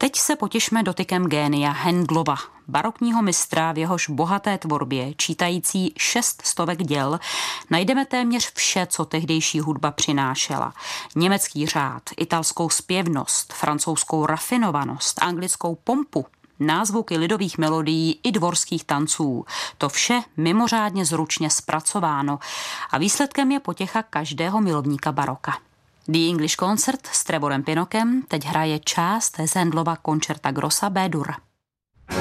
Teď se potěšme dotykem génia Handlova, barokního mistra, v jehož bohaté tvorbě, čítající 600 děl, najdeme téměř vše, co tehdejší hudba přinášela. Německý řád, italskou zpěvnost, francouzskou rafinovanost, anglickou pompu, názvuky lidových melodií i dvorských tanců. To vše mimořádně zručně zpracováno a výsledkem je potěcha každého milovníka baroka. The English Concert s Trevorem Pinokem teď hraje část z Handlova Concerta Grossa B-dur.